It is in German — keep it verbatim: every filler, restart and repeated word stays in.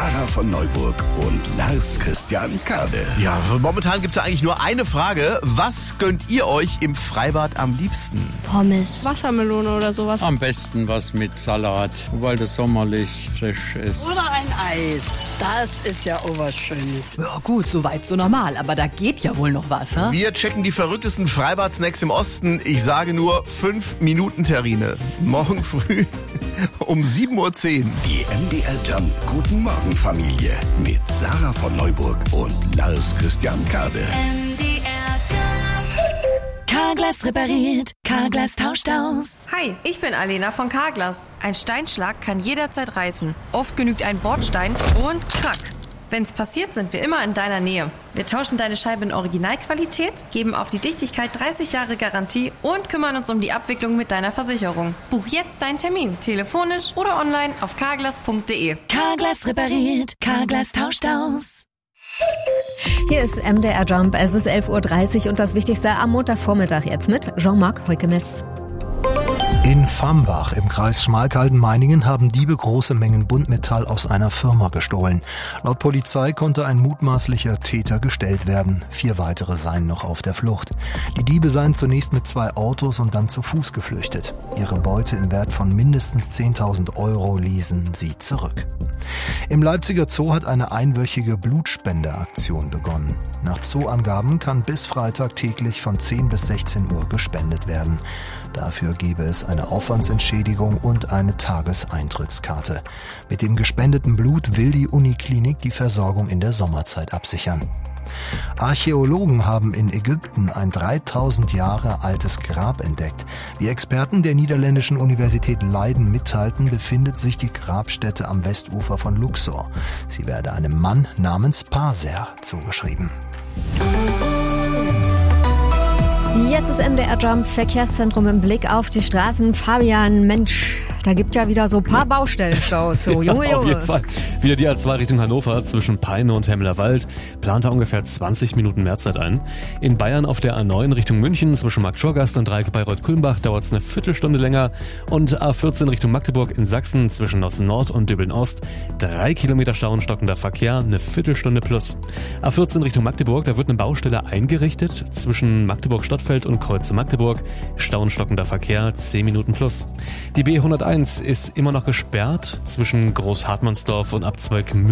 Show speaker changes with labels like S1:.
S1: Sarah von Neuburg und Lars Christian Kade.
S2: Ja, momentan gibt's ja eigentlich nur eine Frage. Was gönnt ihr euch im Freibad am liebsten?
S3: Pommes.
S4: Wassermelone oder sowas.
S5: Am besten was mit Salat, weil das sommerlich frisch ist.
S6: Oder ein Eis. Das ist ja auch was Schönes.
S7: Ja gut, soweit so normal, aber da geht ja wohl noch was, ha?
S2: Wir checken die verrücktesten Freibad-Snacks im Osten. Ich sage nur fünf Minuten Terrine. Morgen früh um sieben Uhr zehn.
S1: Die M D R Jump Guten Morgen Familie mit Sarah von Neuburg und Lars Christian Kade.
S8: M D R Jump. Carglass repariert, Carglass tauscht aus.
S9: Hi, ich bin Alena von Carglass. Ein Steinschlag kann jederzeit reißen. Oft genügt ein Bordstein und krack. Wenn's passiert, sind wir immer in deiner Nähe. Wir tauschen deine Scheibe in Originalqualität, geben auf die Dichtigkeit dreißig Jahre Garantie und kümmern uns um die Abwicklung mit deiner Versicherung. Buch jetzt deinen Termin, telefonisch oder online auf carglass punkt de.
S8: Carglass repariert, Carglass tauscht aus.
S10: Hier ist M D R Jump, es ist elf Uhr dreißig und das Wichtigste am Montagvormittag jetzt mit Jean-Marc Heukemes.
S11: In Fambach im Kreis Schmalkalden-Meiningen haben Diebe große Mengen Buntmetall aus einer Firma gestohlen. Laut Polizei konnte ein mutmaßlicher Täter gestellt werden. Vier weitere seien noch auf der Flucht. Die Diebe seien zunächst mit zwei Autos und dann zu Fuß geflüchtet. Ihre Beute im Wert von mindestens zehntausend Euro ließen sie zurück. Im Leipziger Zoo hat eine einwöchige Blutspendeaktion begonnen. Nach Zooangaben kann bis Freitag täglich von zehn bis sechzehn Uhr gespendet werden. Dafür gebe es eine Aufwandsentschädigung und eine Tageseintrittskarte. Mit dem gespendeten Blut will die Uniklinik die Versorgung in der Sommerzeit absichern. Archäologen haben in Ägypten ein dreitausend Jahre altes Grab entdeckt. Wie Experten der niederländischen Universität Leiden mitteilten, befindet sich die Grabstätte am Westufer von Luxor. Sie werde einem Mann namens Paser zugeschrieben.
S10: Jetzt ist M D R Jump Verkehrszentrum im Blick auf die Straßen. Fabian, Mensch, da gibt ja wieder so ein paar Baustellenstaus. So, Junge,
S12: ja, auf
S10: Junge.
S12: jeden Fall. Wieder die A zwei Richtung Hannover zwischen Peine und Hemmelerwald. Plant da ungefähr zwanzig Minuten Mehrzeit ein. In Bayern auf der A neun Richtung München zwischen Marktschorgast und Dreieck Bayreuth-Kulmbach dauert es eine Viertelstunde länger. Und A vierzehn Richtung Magdeburg in Sachsen zwischen Nossen Nord und Döbeln Ost. Drei Kilometer Stau und stockender Verkehr, eine Viertelstunde plus. A vierzehn Richtung Magdeburg, da wird eine Baustelle eingerichtet zwischen Magdeburg-Stadtfeld und Kreuze Magdeburg. Stau und stockender Verkehr, zehn Minuten plus. Die B hunderteins ist immer noch gesperrt zwischen Großhartmannsdorf und Abzweig Mühl.